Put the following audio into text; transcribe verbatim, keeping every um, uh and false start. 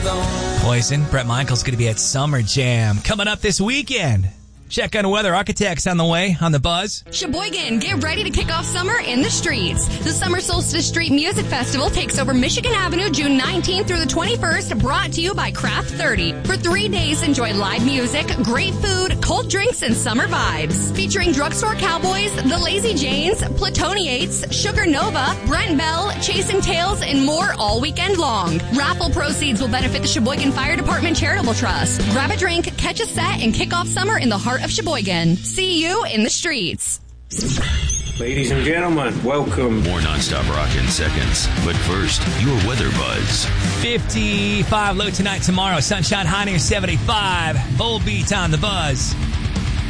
Poison, Bret Michaels going to be at Summer Jam coming up this weekend. Check on Weather Architects on the way on the Buzz. Sheboygan, get ready to kick off summer in the streets. The Summer Solstice Street Music Festival takes over Michigan Avenue June nineteenth through the twenty-first, brought to you by Craft thirty. For three days, enjoy live music, great food, cold drinks, and summer vibes. Featuring Drugstore Cowboys, The Lazy Janes, Platoniates, Sugar Nova, Brent Bell, Chasing Tails, and more all weekend long. Raffle proceeds will benefit the Sheboygan Fire Department Charitable Trust. Grab a drink, catch a set, and kick off summer in the heart of Sheboygan. See you in the streets. Ladies and gentlemen, welcome. More nonstop rock in seconds. But first, your weather buzz. fifty-five low tonight, tomorrow. Sunshine high near seventy-five. Volbeat on the Buzz.